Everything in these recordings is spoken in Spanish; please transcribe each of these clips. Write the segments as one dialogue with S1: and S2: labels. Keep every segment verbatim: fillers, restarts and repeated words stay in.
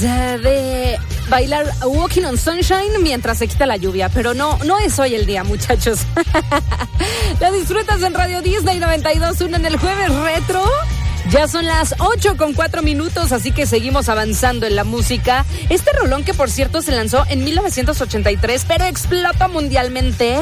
S1: de bailar Walking on Sunshine mientras se quita la lluvia, pero no, no es hoy el día, muchachos. La disfrutas en Radio Disney noventa y dos punto uno en el jueves retro. Ya son las ocho con cuatro minutos, así que seguimos avanzando en la música. Este rolón que, por cierto, se lanzó en mil novecientos ochenta y tres, pero explotó mundialmente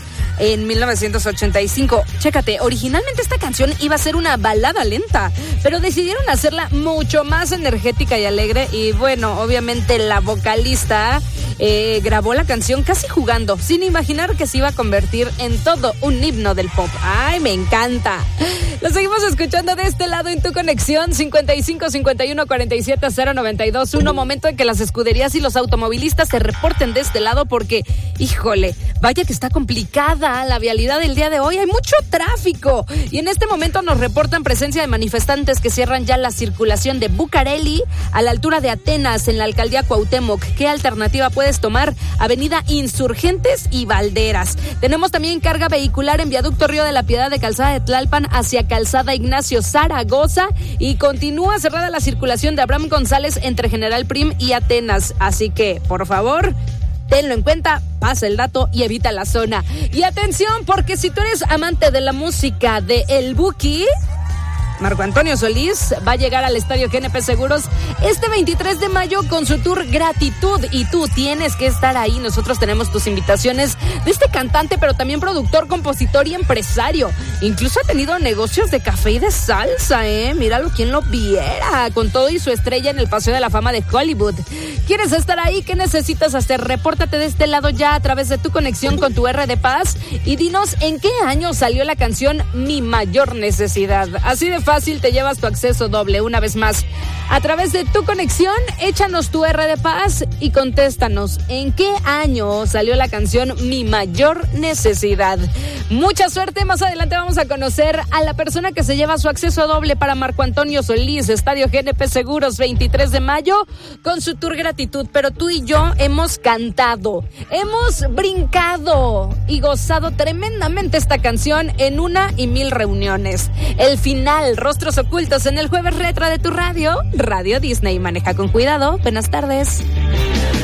S1: en mil novecientos ochenta y cinco. Chécate, originalmente esta canción iba a ser una balada lenta, pero decidieron hacerla mucho más energética y alegre. Y bueno, obviamente la vocalista eh, grabó la canción casi jugando, sin imaginar que se iba a convertir en todo un himno del pop. ¡Ay, me encanta! Lo seguimos escuchando de este lado en tu conexión cincuenta y cinco cincuenta y uno cuarenta y siete cero noventa y dos uno. Momento en que las escuderías y los automovilistas se reporten de este lado porque, híjole, vaya que está complicada la vialidad del día de hoy. Hay mucho tráfico y en este momento nos reportan presencia de manifestantes que cierran ya la circulación de Bucareli a la altura de Atenas en la alcaldía Cuauhtémoc. ¿Qué alternativa puedes tomar? Avenida Insurgentes y Valderas. Tenemos también carga vehicular en viaducto Río de la Piedad de Calzada de Tlalpan hacia Calzada Ignacio Zaragoza y continúa cerrada la circulación de Abraham González entre General Prim y Atenas. Así que, por favor, tenlo en cuenta, pasa el dato y evita la zona. Y atención, porque si tú eres amante de la música de El Buki, Marco Antonio Solís va a llegar al Estadio G N P Seguros este veintitrés de mayo con su tour Gratitud y tú tienes que estar ahí. Nosotros tenemos tus invitaciones de este cantante, pero también productor, compositor y empresario. Incluso ha tenido negocios de café y de salsa, ¿eh? Míralo, quien lo viera, con todo y su estrella en el Paseo de la Fama de Hollywood. ¿Quieres estar ahí? ¿Qué necesitas hacer? Repórtate de este lado ya a través de tu conexión con tu R de Paz y dinos en qué año salió la canción Mi Mayor Necesidad. Así de fácil, te llevas tu acceso doble. Una vez más, a través de tu conexión, échanos tu R de Paz y contéstanos en qué año salió la canción Mi Mayor Necesidad. Mucha suerte, más adelante vamos a conocer a la persona que se lleva su acceso doble para Marco Antonio Solís, Estadio G N P Seguros, veintitrés de mayo, con su tour Gratitud. Pero tú y yo hemos cantado, hemos brincado y gozado tremendamente esta canción en una y mil reuniones. El final, Rostros Ocultos en el jueves retro de tu radio, Radio Disney. Maneja con cuidado. Buenas tardes.